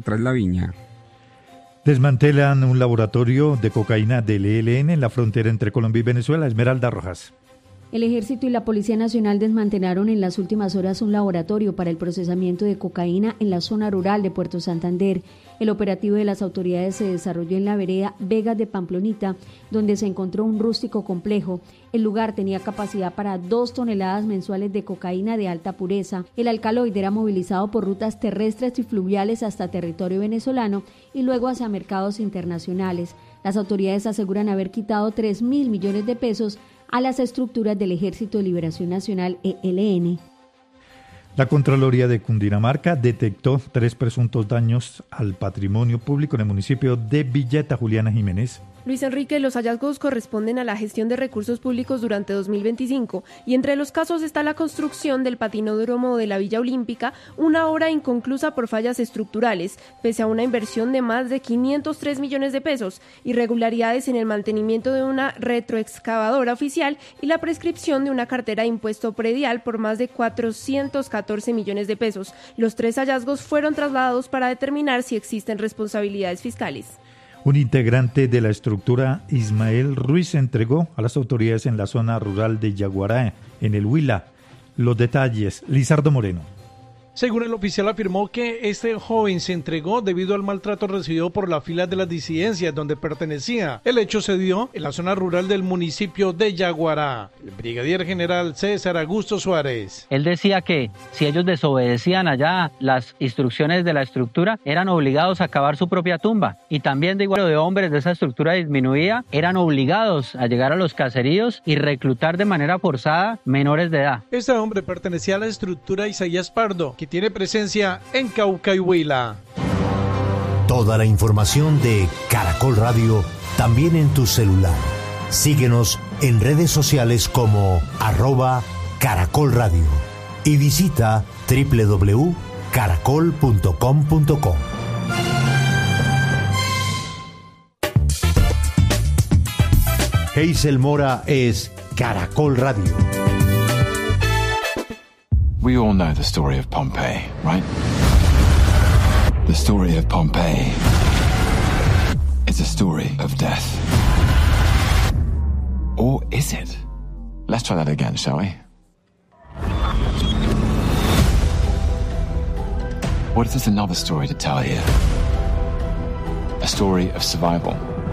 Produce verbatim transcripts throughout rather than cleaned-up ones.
tras la viña. Desmantelan un laboratorio de cocaína del E L N en la frontera entre Colombia y Venezuela. Esmeralda Rojas. El Ejército y la Policía Nacional desmantelaron en las últimas horas un laboratorio para el procesamiento de cocaína en la zona rural de Puerto Santander. El operativo de las autoridades se desarrolló en la vereda Vegas de Pamplonita, donde se encontró un rústico complejo. El lugar tenía capacidad para dos toneladas mensuales de cocaína de alta pureza. El alcaloide era movilizado por rutas terrestres y fluviales hasta territorio venezolano y luego hacia mercados internacionales. Las autoridades aseguran haber quitado tres mil millones de pesos a las estructuras del Ejército de Liberación Nacional E L N. La Contraloría de Cundinamarca detectó tres presuntos daños al patrimonio público en el municipio de Villeta. Juliana Jiménez. Luis Enrique, los hallazgos corresponden a la gestión de recursos públicos durante dos mil veinticinco y entre los casos está la construcción del patinódromo de la Villa Olímpica, una obra inconclusa por fallas estructurales, pese a una inversión de más de quinientos tres millones de pesos, irregularidades en el mantenimiento de una retroexcavadora oficial y la prescripción de una cartera de impuesto predial por más de cuatrocientos catorce millones de pesos. Los tres hallazgos fueron trasladados para determinar si existen responsabilidades fiscales. Un integrante de la estructura, Ismael Ruiz, se entregó a las autoridades en la zona rural de Yaguará, en el Huila. Los detalles, Lizardo Moreno. Según el oficial, afirmó que este joven se entregó debido al maltrato recibido por las filas de las disidencias donde pertenecía. El hecho se dio en la zona rural del municipio de Yaguará. El brigadier general César Augusto Suárez. Él decía que si ellos desobedecían allá las instrucciones de la estructura, eran obligados a cavar su propia tumba. Y también de igual de hombres de esa estructura disminuida, eran obligados a llegar a los caseríos y reclutar de manera forzada menores de edad. Este hombre pertenecía a la estructura Isaías Pardo, que tiene presencia en Cauca y Huila. Toda la información de Caracol Radio también en tu celular. Síguenos en redes sociales como arroba Caracol Radio y visita doble u doble u doble u punto caracol punto com punto co. Hazel Mora es Caracol Radio. We all know the story of Pompeii, right? The story of Pompeii is a story of death. Or is it? Let's try that again, shall we? What if there's another story to tell here? A story of survival.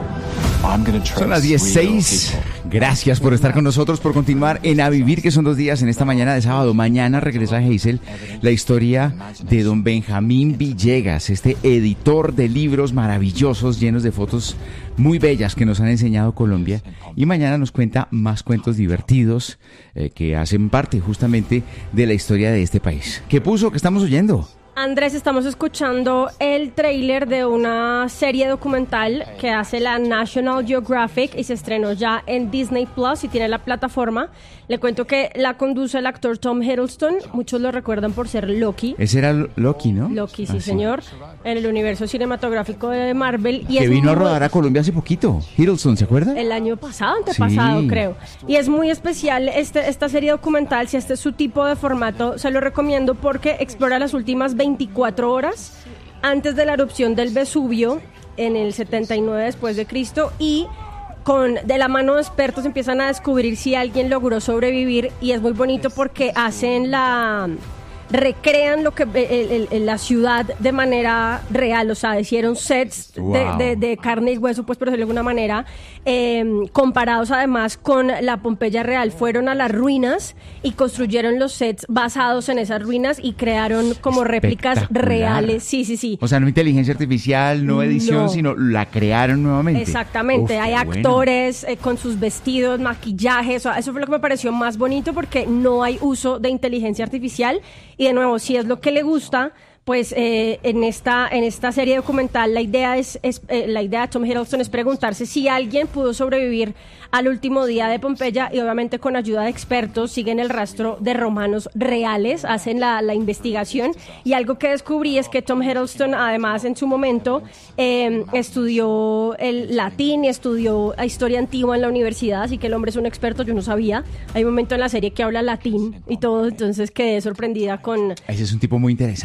Son las dieciséis. Gracias por estar con nosotros, por continuar en A Vivir, que son dos días en esta mañana de sábado. Mañana regresa Hazel, la historia de don Benjamín Villegas, este editor de libros maravillosos, llenos de fotos muy bellas que nos han enseñado Colombia. Y mañana nos cuenta más cuentos divertidos eh, que hacen parte justamente de la historia de este país. ¿Qué puso? ¿Qué estamos oyendo? Andrés, estamos escuchando el tráiler de una serie documental que hace la National Geographic y se estrenó ya en Disney Plus y tiene la plataforma. Le cuento que la conduce el actor Tom Hiddleston. Muchos lo recuerdan por ser Loki. Ese era Loki, ¿no? Loki, sí, ah, señor. Sí. En el universo cinematográfico de Marvel. Y que es vino muy... a rodar a Colombia hace poquito. Hiddleston, ¿se acuerda? El año pasado, antepasado, sí. creo. Y es muy especial este, esta serie documental. Si este es su tipo de formato, se lo recomiendo porque explora las últimas veinticuatro horas antes de la erupción del Vesubio en el setenta y nueve después de Cristo y con de la mano de expertos empiezan a descubrir si alguien logró sobrevivir y es muy bonito porque hacen la recrean lo que el, el, la ciudad de manera real, o sea, hicieron sets wow. de, de, de carne y hueso, pues por decirlo de alguna manera, eh, comparados además con la Pompeya real. Fueron a las ruinas y construyeron los sets basados en esas ruinas y crearon como réplicas reales. Sí, sí, sí. O sea, no inteligencia artificial, no edición, no. sino la crearon nuevamente. Exactamente. Uf, hay actores bueno. eh, con sus vestidos, maquillajes, o sea, eso fue lo que me pareció más bonito porque no hay uso de inteligencia artificial. Y de nuevo, si es lo que le gusta, pues eh, en esta en esta serie documental la idea es, es eh, la idea de Tom Hiddleston es preguntarse si alguien pudo sobrevivir al último día de Pompeya y obviamente con ayuda de expertos siguen el rastro de romanos reales, hacen la, la investigación y algo que descubrí es que Tom Hiddleston además en su momento eh, estudió el latín y estudió historia antigua en la universidad, así que el hombre es un experto, yo no sabía. Hay un momento en la serie que habla latín y todo, entonces quedé sorprendida con... Ese es un tipo muy interesante. Uy,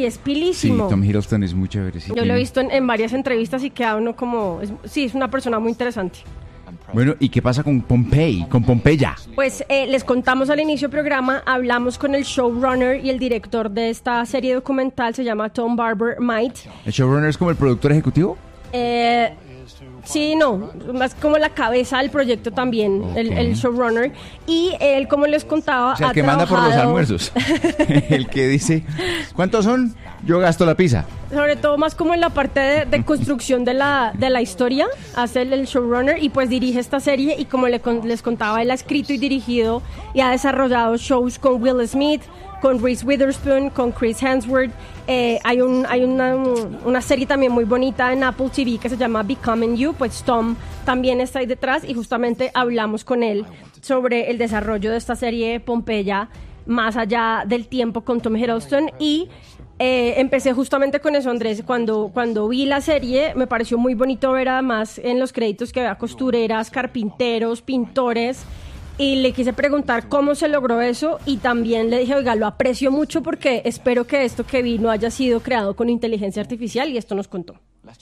es pilísimo. Sí, Tom Hiddleston es muy chévere. Sí, Yo lo he visto en, en varias entrevistas y queda uno como... Es, sí, es una persona muy interesante. Bueno, ¿y qué pasa con Pompeii, con Pompeya? Pues eh, les contamos al inicio del programa, hablamos con el showrunner y el director de esta serie documental, se llama Tom Barber Might. ¿El showrunner es como el productor ejecutivo? Eh... Sí, no, más como la cabeza del proyecto también, okay. el, el showrunner. Y él, como les contaba, o sea, ha el que trabajado... manda por los almuerzos. El que dice, ¿cuántos son? Yo gasto la pizza. Sobre todo más como en la parte de, de construcción de la, de la historia, hace el, el showrunner y pues dirige esta serie. Y como le, les contaba, él ha escrito y dirigido y ha desarrollado shows con Will Smith, con Reese Witherspoon, con Chris Hemsworth. Eh, hay un, hay una, una serie también muy bonita en Apple T V que se llama Becoming You, pues Tom también está ahí detrás y justamente hablamos con él sobre el desarrollo de esta serie Pompeya más allá del tiempo con Tom Hiddleston y eh, empecé justamente con eso, Andrés, cuando, cuando vi la serie me pareció muy bonito ver además en los créditos que había costureras, carpinteros, pintores. Y le quise preguntar cómo se logró eso y también le dije, oiga, lo aprecio mucho porque espero que esto que vi no haya sido creado con inteligencia artificial y esto nos contó.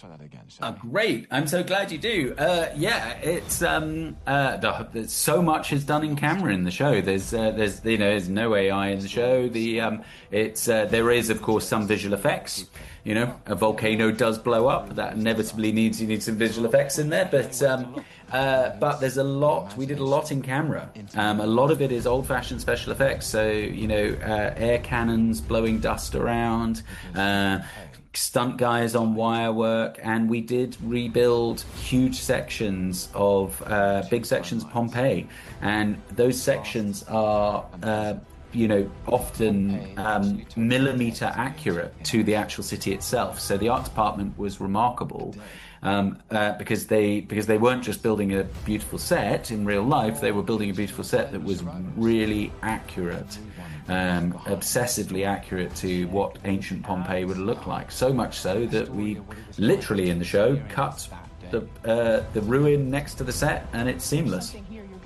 Uh, great, I'm so glad you do. Uh, yeah, it's um, uh, the, the, so much is done in camera in the show. There's, uh, there's, you know, there's no A I in the show. The, um, it's, uh, there is, of course, some visual effects. You know, a volcano does blow up. That inevitably needs you need some visual effects in there. But um, uh, but there's a lot. We did a lot in camera. Um, a lot of it is old-fashioned special effects. So you know, uh, air cannons blowing dust around. Uh, stunt guys on wire work, and we did rebuild huge sections of uh, big sections of Pompeii, and those sections are uh, you know often um, millimeter accurate to the actual city itself. So the art department was remarkable um, uh, because they because they weren't just building a beautiful set in real life, they were building a beautiful set that was really accurate. Um, obsessively accurate to what ancient Pompeii would look like. So much so that we literally in the show cut the, uh, the ruin next to the set and it's seamless.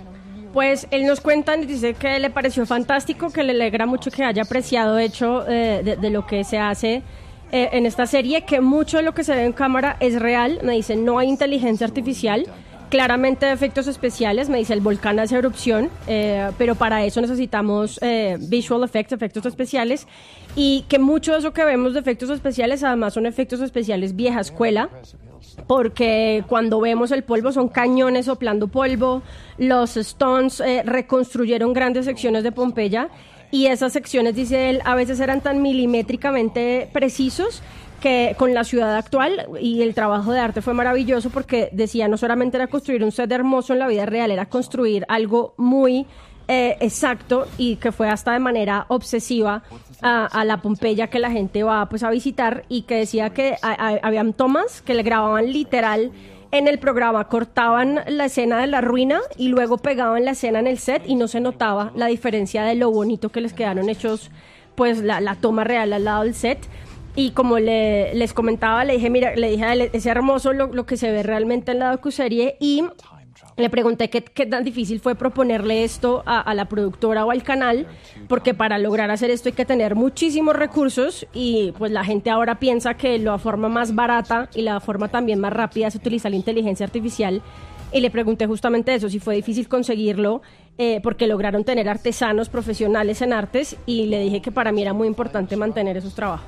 Pues él nos cuenta y dice que le pareció fantástico, que le alegra mucho que haya apreciado hecho eh, de, de lo que se hace eh, en esta serie, que mucho de lo que se ve en cámara es real. Me dice, no hay inteligencia artificial. Claramente efectos especiales, me dice el volcán hace erupción, eh, pero para eso necesitamos eh, visual effects, efectos especiales, y que mucho de eso que vemos de efectos especiales además son efectos especiales vieja escuela, porque cuando vemos el polvo son cañones soplando polvo, los Stones eh, reconstruyeron grandes secciones de Pompeya, y esas secciones, dice él, a veces eran tan milimétricamente precisos que con la ciudad actual, y el trabajo de arte fue maravilloso porque decía no solamente era construir un set hermoso en la vida real, era construir algo muy eh, exacto y que fue hasta de manera obsesiva a, a la Pompeya que la gente va pues a visitar, y que decía que a, a, habían tomas que le grababan literal en el programa, cortaban la escena de la ruina y luego pegaban la escena en el set y no se notaba la diferencia de lo bonito que les quedaron hechos pues la, la toma real al lado del set. Y como le, les comentaba, le dije, mira, le dije a él, es hermoso lo, lo que se ve realmente en la docuserie, y le pregunté qué, qué tan difícil fue proponerle esto a, a la productora o al canal, porque para lograr hacer esto hay que tener muchísimos recursos, y pues la gente ahora piensa que la forma más barata y la forma también más rápida es utilizar la inteligencia artificial. Y le pregunté justamente eso, si fue difícil conseguirlo, eh, porque lograron tener artesanos profesionales en artes, y le dije que para mí era muy importante mantener esos trabajos.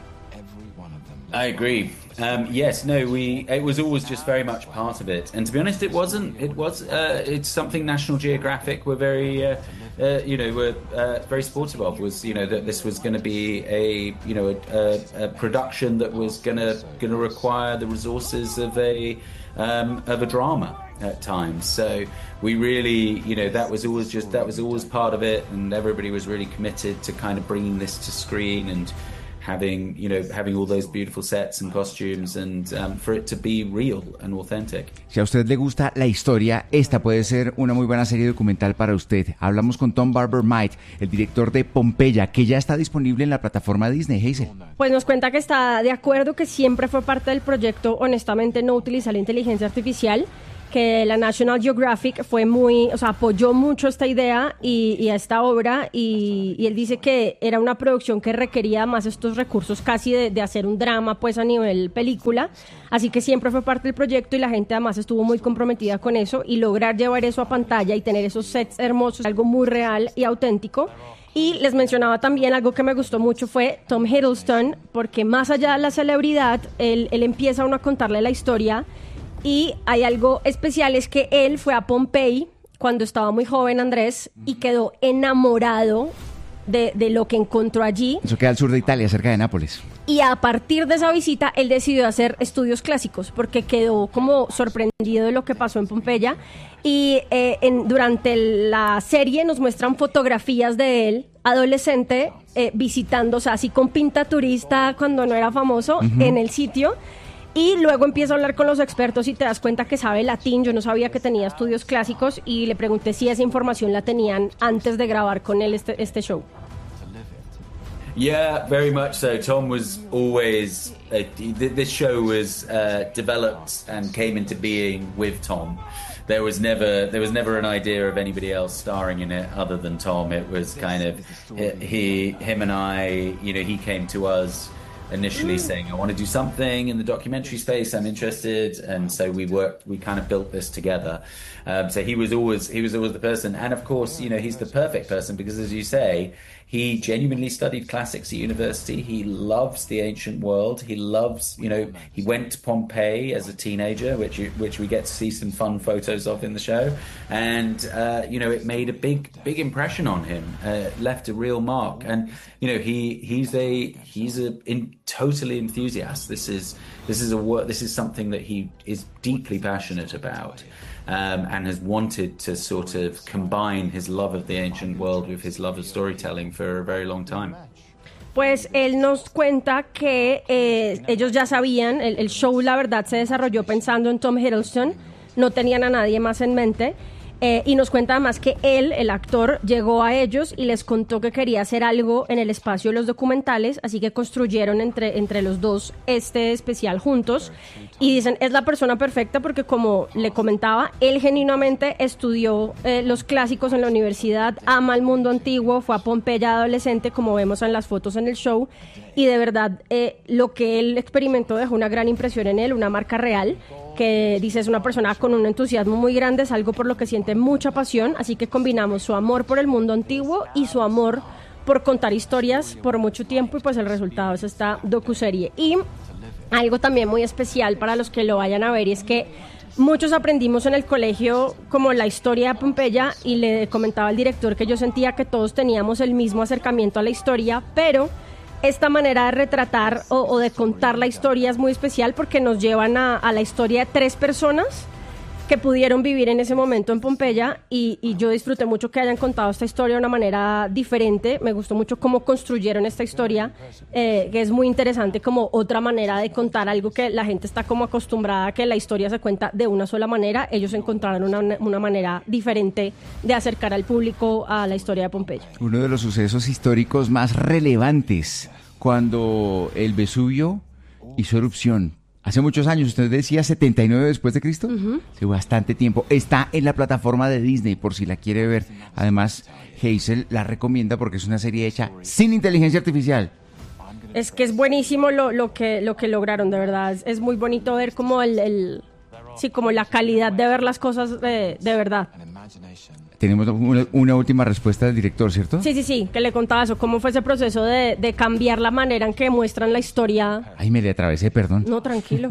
I agree. Um, yes, no, we. It was always just very much part of it, and to be honest, it wasn't. It was. Uh, it's something National Geographic were very, uh, uh, you know, were uh, very supportive of. Was you know that this was going to be a, you know, a, a, a production that was going to going to require the resources of a um, of a drama at times. So we really, you know, that was always just that was always part of it, and everybody was really committed to kind of bringing this to screen and having, you know, having all those beautiful sets and costumes, and um, for it to be real and authentic. Si a usted le gusta la historia, esta puede ser una muy buena serie documental para usted. Hablamos con Tom Barber Might, el director de Pompeya, que ya está disponible en la plataforma Disney. Hazel. Pues nos cuenta que está de acuerdo, que siempre fue parte del proyecto, honestamente, no utilizar la inteligencia artificial, que la National Geographic fue muy, o sea, apoyó mucho esta idea y, y esta obra y, y él dice que era una producción que requería más estos recursos casi de, de hacer un drama pues a nivel película, así que siempre fue parte del proyecto y la gente además estuvo muy comprometida con eso y lograr llevar eso a pantalla y tener esos sets hermosos, algo muy real y auténtico. Y les mencionaba también algo que me gustó mucho fue Tom Hiddleston, porque más allá de la celebridad, él, él empieza a uno a contarle la historia y hay algo especial, es que él fue a Pompey cuando estaba muy joven, Andrés, y quedó enamorado de, de lo que encontró allí. Eso queda al sur de Italia, cerca de Nápoles. Y a partir de esa visita, él decidió hacer estudios clásicos, porque quedó como sorprendido de lo que pasó en Pompeya. Y eh, en, durante la serie nos muestran fotografías de él, adolescente, eh, visitando, o sea, así con pinta turista cuando no era famoso, uh-huh. en el sitio. Y luego empieza a hablar con los expertos y te das cuenta que sabe latín. Yo no sabía que tenía estudios clásicos y le pregunté si esa información la tenían antes de grabar con él este, este show. Yeah, very much so. Tom was always, uh, this show was uh, developed and came into being with Tom. There was never there was never an idea of anybody else starring in it other than Tom. It was kind of he him and I, you know, he came to us initially saying, I want to do something in the documentary space, I'm interested, and so we worked, we kind of built this together. Um, so he was always he was always the person, and of course, you know, he's the perfect person because, as you say, he genuinely studied classics at university. He loves the ancient world. He loves, you know, he went to Pompeii as a teenager, which you, which we get to see some fun photos of in the show. And, uh, you know, it made a big, big impression on him, uh, left a real mark. And, you know, he, he's a, he's a in, totally enthusiast. This is, this is a work, this is something that he is deeply passionate about. Um, and has wanted to sort of combine his love of the ancient world with his love of storytelling for a very long time. Pues él nos cuenta que eh, ellos ya sabían, el, el show la verdad se desarrolló pensando en Tom Hiddleston, no tenían a nadie más en mente. Eh, y nos cuenta además que él, el actor, llegó a ellos y les contó que quería hacer algo en el espacio de los documentales, así que construyeron entre, entre los dos este especial juntos y dicen, es la persona perfecta porque, como le comentaba, él genuinamente estudió eh, los clásicos en la universidad, ama el mundo antiguo, fue a Pompeya adolescente, como vemos en las fotos en el show, y de verdad eh, lo que él experimentó dejó una gran impresión en él, una marca real, que dice es una persona con un entusiasmo muy grande, es algo por lo que siente mucha pasión, así que combinamos su amor por el mundo antiguo y su amor por contar historias por mucho tiempo, y pues el resultado es esta docuserie. Y algo también muy especial para los que lo vayan a ver, y es que muchos aprendimos en el colegio como la historia de Pompeya, y le comentaba al director que yo sentía que todos teníamos el mismo acercamiento a la historia, pero esta manera de retratar o, o de contar la historia es muy especial porque nos llevan a, a la historia de tres personas que pudieron vivir en ese momento en Pompeya, y, y yo disfruté mucho que hayan contado esta historia de una manera diferente. Me gustó mucho cómo construyeron esta historia, eh, que es muy interesante, como otra manera de contar algo que la gente está como acostumbrada a que la historia se cuenta de una sola manera. Ellos encontraron una, una manera diferente de acercar al público a la historia de Pompeya. Uno de los sucesos históricos más relevantes, cuando el Vesubio hizo erupción. Hace muchos años, usted decía setenta y nueve después de Cristo, uh-huh. Hace bastante tiempo. Está en la plataforma de Disney por si la quiere ver. Además, Hazel la recomienda porque es una serie hecha sin inteligencia artificial. Es que es buenísimo lo, lo que lo que lograron, de verdad. Es, es muy bonito ver como el, el sí, como la calidad de ver las cosas de, de verdad. Tenemos una, una última respuesta del director, ¿cierto? Sí, sí, sí, que le contaba eso, cómo fue ese proceso de, de cambiar la manera en que muestran la historia. Ay, me le atravesé, perdón. No, tranquilo.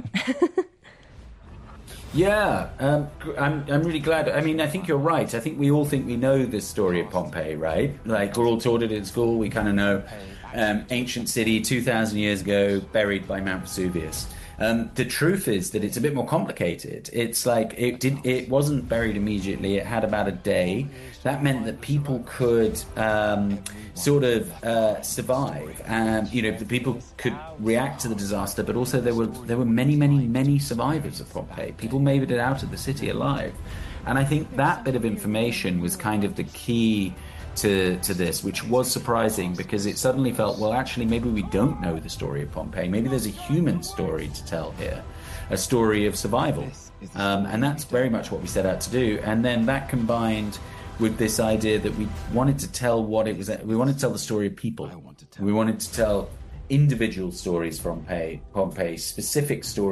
Yeah, um, I'm I'm really glad. I mean, I think you're right. I think we all think we know this story of Pompeii, right? Like, we're all taught it at school. We kind of know um, ancient city, two thousand years ago, buried by Mount Vesuvius. Um, the truth is that it's a bit more complicated. It's like it did. It wasn't buried immediately. It had about a day. That meant that people could um, sort of uh, survive, and you know, the people could react to the disaster. But also, there were there were many, many, many survivors of Pompeii. People made it out of the city alive, and I think that bit of information was kind of the key to to this, which was surprising because it suddenly felt, well, actually, maybe we don't know the story of Pompeii. Maybe there's a human story to tell here, a story of survival. Um, and that's very much what we set out to do. And then that combined with this idea that we wanted to tell what it was, we wanted to tell the story of people. We wanted to tell individual stories from Pompeii, Pompeii, specific stories